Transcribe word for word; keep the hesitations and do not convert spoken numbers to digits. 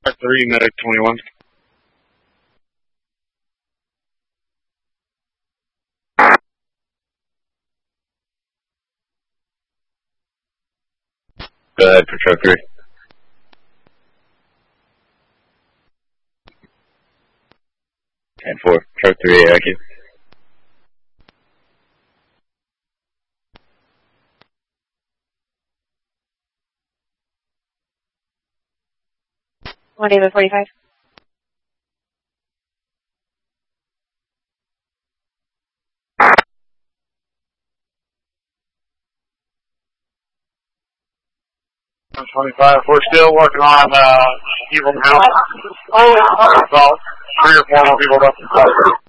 three, medic twenty-one. Go ahead for truck three. ten four, truck three, A I Q. one David forty-five. twenty-five, we're still working on uh, people now. Oh, three or four more people left.